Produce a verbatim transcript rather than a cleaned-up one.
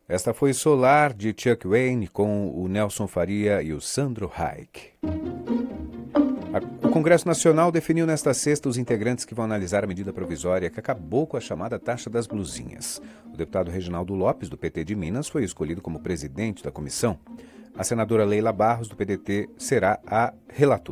Esta foi Solar, de Chuck Wayne, com o Nelson Faria e o Sandro Hayek. O Congresso Nacional definiu nesta sexta os integrantes que vão analisar a medida provisória que acabou com a chamada taxa das blusinhas. O deputado Reginaldo Lopes, do P T de Minas, foi escolhido como presidente da comissão. A senadora Leila Barros, do P D T, será a relatora.